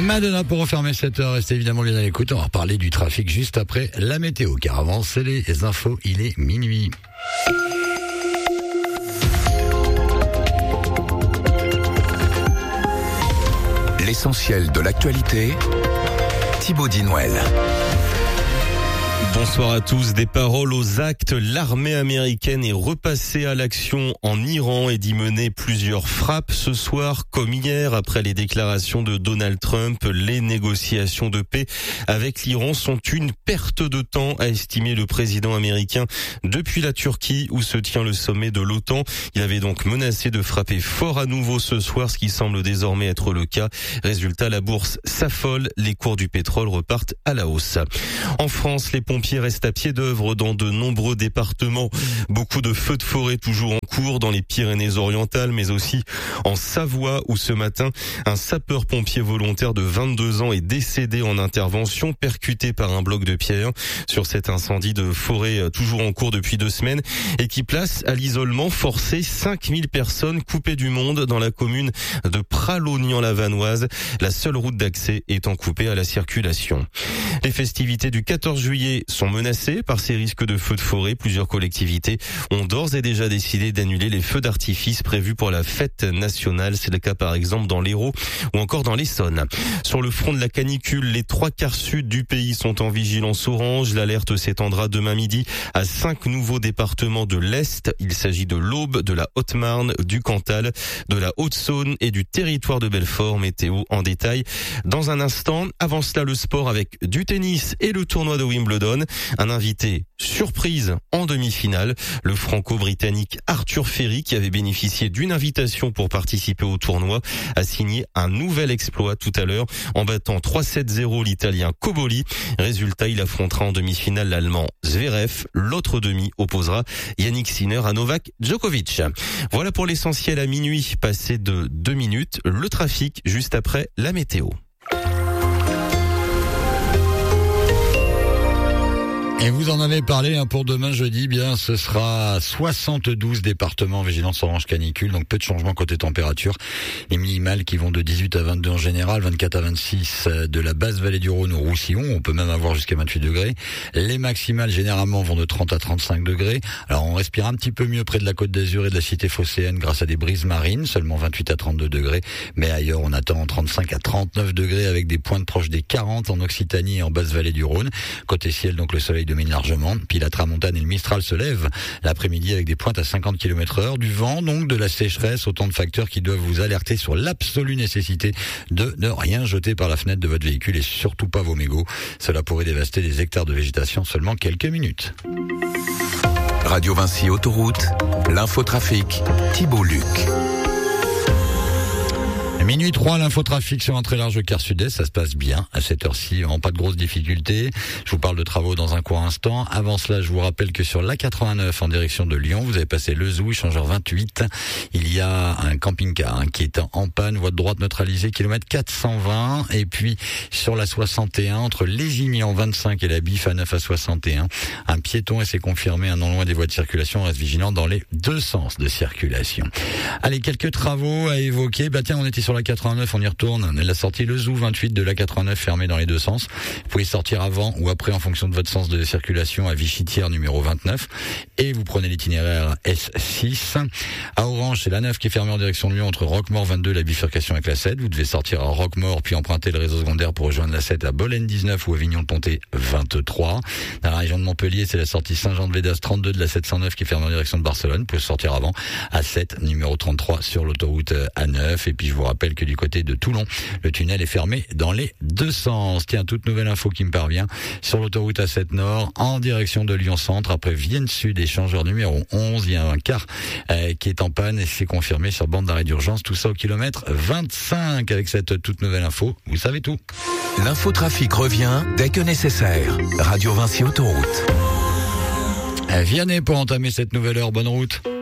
Madonna pour refermer cette heure. Restez évidemment bien à l'écoute. On va reparler du trafic juste après la météo. Car avant, c'est les infos. Il est minuit. L'essentiel de l'actualité, Thibaut Dinouel. Bonsoir à tous. Des paroles aux actes. L'armée américaine est repassée à l'action en Iran et d'y mener plusieurs frappes ce soir comme hier. Après les déclarations de Donald Trump, les négociations de paix avec l'Iran sont une perte de temps, a estimé le président américain depuis la Turquie où se tient le sommet de l'OTAN. Il avait donc menacé de frapper fort à nouveau ce soir, ce qui semble désormais être le cas. Résultat, la bourse s'affole, les cours du pétrole repartent à la hausse. En France, les pompiers restent à pied d'œuvre dans de nombreux départements. Beaucoup de feux de forêt toujours en cours dans les Pyrénées-Orientales, mais aussi en Savoie où ce matin, un sapeur-pompier volontaire de 22 ans est décédé en intervention, percuté par un bloc de pierre sur cet incendie de forêt toujours en cours depuis 2 semaines et qui place à l'isolement forcé 5000 personnes coupées du monde dans la commune de Pralognan-la-Vanoise. La seule route d'accès étant coupée à la circulation. Les festivités du 14 juillet sont menacées par ces risques de feux de forêt. Plusieurs collectivités ont d'ores et déjà décidé d'annuler les feux d'artifice prévus pour la fête nationale. C'est le cas par exemple dans l'Hérault ou encore dans l'Essonne. Sur le front de la canicule, les 3/4 sud du pays sont en vigilance orange. L'alerte s'étendra demain midi à 5 nouveaux départements de l'Est. Il s'agit de l'Aube, de la Haute-Marne, du Cantal, de la Haute-Saône et du territoire de Belfort. Météo en détail dans un instant. Avant cela, le sport avec du tennis et le tournoi de Wimbledon. Un invité surprise en demi-finale, le franco-britannique Arthur Ferry, qui avait bénéficié d'une invitation pour participer au tournoi, a signé un nouvel exploit tout à l'heure en battant 3-7-0 l'italien Cobolli. Résultat, il affrontera en demi-finale l'allemand Zverev. L'autre demi opposera Yannick Sinner à Novak Djokovic. Voilà pour l'essentiel à minuit, passé de 2 minutes. Le trafic juste après la météo. Et vous en avez parlé pour demain jeudi, bien ce sera 72 départements en vigilance orange canicule, donc peu de changements côté température. Les minimales qui vont de 18 à 22 en général, 24 à 26 de la basse vallée du Rhône au Roussillon, on peut même avoir jusqu'à 28 degrés. Les maximales généralement vont de 30 à 35 degrés. Alors on respire un petit peu mieux près de la Côte d'Azur et de la cité phocéenne grâce à des brises marines, seulement 28 à 32 degrés. Mais ailleurs on attend 35 à 39 degrés avec des pointes proches des 40 en Occitanie et en basse vallée du Rhône. Côté ciel, donc le soleil domine largement, puis la tramontane et le Mistral se lèvent l'après-midi avec des pointes à 50 km/h, du vent, donc de la sécheresse, autant de facteurs qui doivent vous alerter sur l'absolue nécessité de ne rien jeter par la fenêtre de votre véhicule et surtout pas vos mégots. Cela pourrait dévaster des hectares de végétation en seulement quelques minutes. Radio Vinci Autoroute, l'infotrafic, Thibaut Luc. Minuit 3, l'infotrafic sur un très large quart sud-est, ça se passe bien à cette heure-ci, pas de grosses difficultés. Je vous parle de travaux dans un court instant. Avant cela, je vous rappelle que sur l'A89 en direction de Lyon, vous avez passé le Zou, échangeur 28. Il y a un camping-car qui est en panne, voie de droite neutralisée, kilomètre 420. Et puis sur la 61, entre Lézignan 25 et la Bif à 9 à 61, un piéton et c'est confirmé, un non loin des voies de circulation. On reste vigilant dans les deux sens de circulation. Allez, quelques travaux à évoquer. Tiens, on était sur la 89, on y retourne. La sortie le Zou 28 de la 89 fermée dans les deux sens. Vous pouvez sortir avant ou après en fonction de votre sens de circulation à Vichy-Thiers numéro 29 et vous prenez l'itinéraire S6. À Orange, c'est la 9 qui est fermée en direction de Lyon entre Roquemort 22 la bifurcation avec la 7. Vous devez sortir à Roquemort puis emprunter le réseau secondaire pour rejoindre la 7 à Bolène 19 ou Avignon-le-Pontet 23. Dans la région de Montpellier, c'est la sortie Saint-Jean-de-Védas 32 de la 709 qui est fermée en direction de Barcelone. Vous pouvez sortir avant à 7 numéro 33 sur l'autoroute A9 et puis je vous rappelle que du côté de Toulon, le tunnel est fermé dans les deux sens. Tiens, toute nouvelle info qui me parvient sur l'autoroute A7 Nord en direction de Lyon Centre après Vienne Sud, échangeur numéro 11. Il y a un car qui est en panne et c'est confirmé sur bande d'arrêt d'urgence. Tout ça au kilomètre 25. Avec cette toute nouvelle info, vous savez tout. L'infotrafic revient dès que nécessaire. Radio Vinci Autoroute. Vianney pour entamer cette nouvelle heure. Bonne route.